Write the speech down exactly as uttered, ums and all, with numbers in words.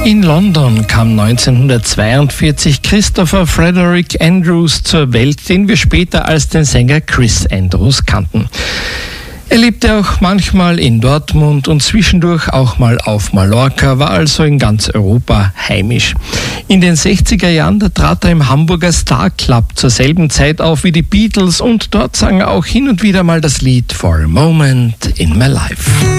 In London kam neunzehnhundertzweiundvierzig Christopher Frederick Andrews zur Welt, den wir später als den Sänger Chris Andrews kannten. Er lebte auch manchmal in Dortmund und zwischendurch auch mal auf Mallorca, war also in ganz Europa heimisch. In den sechziger Jahren, da trat er im Hamburger Star Club zur selben Zeit auf wie die Beatles und dort sang er auch hin und wieder mal das Lied For a Moment in My Life.